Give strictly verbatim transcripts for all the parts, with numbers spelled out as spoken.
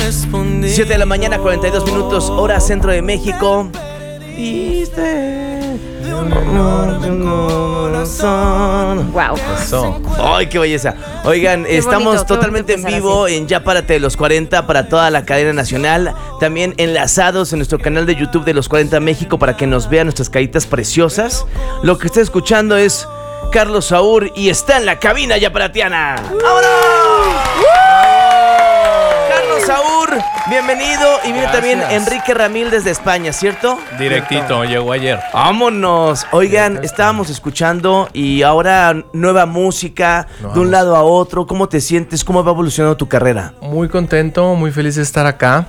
respondí. siete de la mañana, cuarenta y dos minutos, hora centro de México. Wow. Eso. ¡Ay, qué belleza! Oigan, Qué estamos bonito, qué totalmente en bonito vivo empezar en Ya Párate de los cuarenta para toda la cadena nacional. También enlazados en nuestro canal de YouTube de los cuarenta México para que nos vean nuestras caritas preciosas. Lo que está escuchando es Carlos Saúl y está en la cabina yaparatiana. ¡Vámonos! Carlos Saúl, bienvenido. Y viene también Enrique Ramil desde España, ¿cierto? Directito, llegó ayer. Vámonos. Oigan, estábamos escuchando y ahora nueva música, no, de un lado a otro. ¿Cómo te sientes? ¿Cómo va evolucionando tu carrera? Muy contento, muy feliz de estar acá.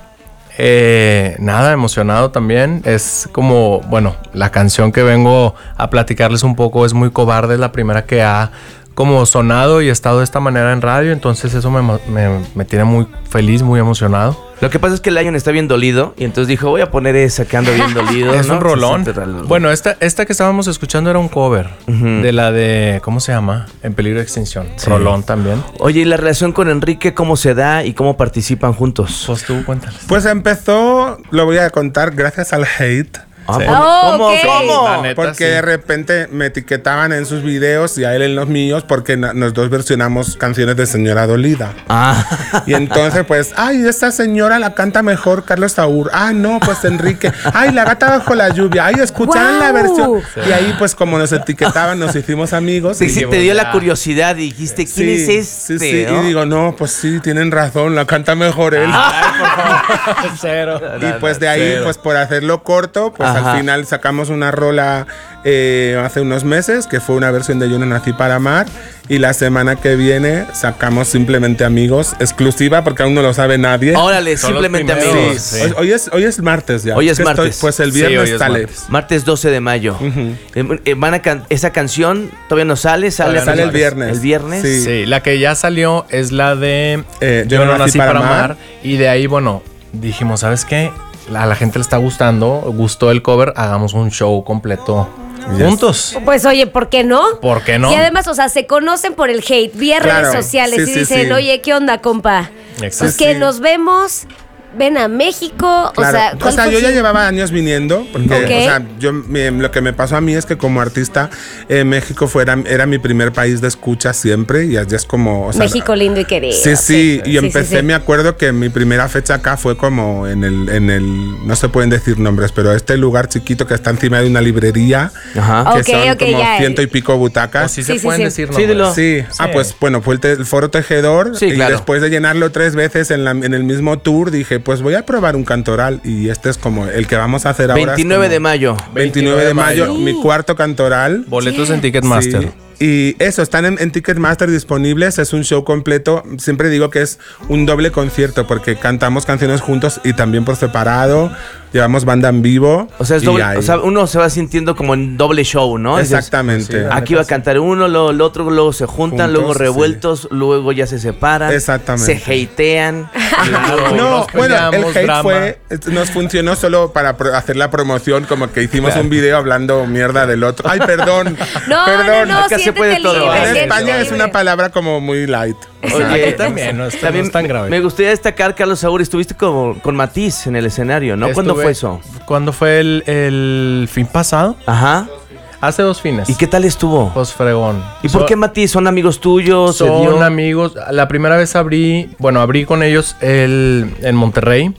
Eh, nada, emocionado también. Es como, bueno, la canción que vengo a platicarles un poco es Muy Cobarde, es la primera que ha como sonado y estado de esta manera en radio, entonces eso me, me, me tiene muy feliz, muy emocionado. Lo que pasa es que Lion está bien dolido y entonces dijo, voy a poner esa que ando bien dolido. Es ¿no? un rolón. Bueno, esta, esta que estábamos escuchando era un cover uh-huh. de la de, ¿cómo se llama? En peligro de extinción. Sí. Rolón también. Oye, ¿y la relación con Enrique cómo se da y cómo participan juntos? Pues tú cuéntales. Pues empezó, lo voy a contar, gracias al hate. Ah, sí. ¿Cómo? Okay. ¿Cómo? Neta, porque sí. de repente me etiquetaban en sus videos y a él en los míos porque na- nos dos versionamos canciones de Señora Dolida. Ah. Y entonces pues, ay, esta señora la canta mejor Carlos Saúl. Ah, no, pues Enrique. Ay, La Gata Bajo la Lluvia. Ay, escucharon wow. la versión. Sí. Y ahí pues como nos etiquetaban nos hicimos amigos. Sí, y sí, te dio la curiosidad y dijiste, ¿quién sí, es este? Sí, sí, ¿no? y digo, no, pues sí, tienen razón, la canta mejor él. Ay, por favor. Cero. Y pues de ahí, Cero. pues por hacerlo corto, pues Ajá. al final sacamos una rola eh, hace unos meses que fue una versión de Yo no nací para amar, y la semana que viene sacamos Simplemente Amigos, exclusiva porque aún no lo sabe nadie. Órale, Simplemente Amigos. Sí. Sí. Hoy, hoy, es, hoy es martes ya. Hoy es martes. Estoy, pues el viernes sí, sale. Martes. martes doce de mayo. Uh-huh. eh, van a can- esa canción todavía no sale, sale, sale el viernes. El viernes. Sí. sí, la que ya salió es la de eh, Yo, Yo no nací para, para amar. amar. Y de ahí, bueno, dijimos, ¿sabes qué? A la gente le está gustando, gustó el cover, hagamos un show completo yes. juntos. Pues oye, ¿por qué no? ¿Por qué no? Y además, o sea, se conocen por el hate, vía claro. redes sociales sí, y sí, dicen, sí. oye, ¿qué onda, compa? Exacto. Pues que sí. nos vemos, ven a México, claro. o sea... O sea, yo ya llevaba años viniendo, porque, okay. o sea, yo, mi, lo que me pasó a mí es que como artista, eh, México fuera, era mi primer país de escucha siempre, y allá es como... O sea, México lindo y querido. Sí, sí, y sí, empecé, sí, sí. me acuerdo que mi primera fecha acá fue como en el, en el, no se pueden decir nombres, pero este lugar chiquito que está encima de una librería, Ajá. que okay, son okay, como ya. ciento y pico butacas. Oh, sí, sí, se sí, pueden sí. decir Sí, nombres. Sí. sí, ah, pues bueno, fue el, te, el Foro Tejedor, sí, y claro. después de llenarlo tres veces en, la, en el mismo tour, dije, pues voy a probar un cantoral, y este es como el que vamos a hacer ahora. veintinueve de mayo. veintinueve de mayo, sí. mi cuarto cantoral. Boletos en Ticketmaster. Sí. Y eso, están en, en Ticketmaster disponibles, es un show completo. Siempre digo que es un doble concierto porque cantamos canciones juntos y también por separado. Llevamos banda en vivo. O sea, es doble, o sea, uno se va sintiendo como en doble show, ¿no? Exactamente. Sí, aquí va a cantar uno, luego el otro, luego se juntan, juntos, luego revueltos, sí. luego ya se separan. Exactamente. Se hatean. Claro, no, bueno, el hate drama. fue, nos funcionó solo para pro- hacer la promoción, como que hicimos claro. un video hablando mierda del otro. Ay, perdón. no, perdón. no, no, acá se puede todo. En libre, España es libre. una palabra como muy light. Oye, también, no, está, también no es tan grave. Me gustaría destacar, Carlos Saúl, estuviste con, con Matiz en el escenario, ¿no? Estuve, ¿Cuándo fue eso? ¿Cuándo fue el, el fin pasado? Ajá. Hace dos fines. ¿Y qué tal estuvo? Pues fregón. ¿Y por so, qué Matiz? ¿Son amigos tuyos? Son ¿Se dio? amigos. La primera vez abrí, bueno, abrí con ellos el, en Monterrey.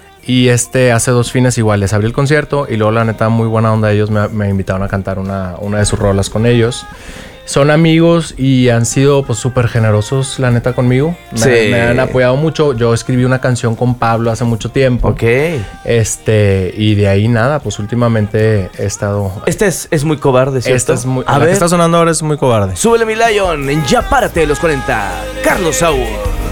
Y este, hace dos fines igual, les abrí el concierto. Y luego, la neta, muy buena onda, ellos me, me invitaron a cantar una, una de sus rolas con ellos. Son amigos y han sido pues súper generosos, la neta, conmigo. Me, sí. me han apoyado mucho. Yo escribí una canción con Pablo hace mucho tiempo. Ok. Este, y de ahí nada, pues últimamente he estado... Este es, es muy cobarde, ¿cierto? Esta es muy, a la ver. que está sonando ahora es muy cobarde. Súbele mi Lion en Ya Párate de los cuarenta. Carlos Saúl.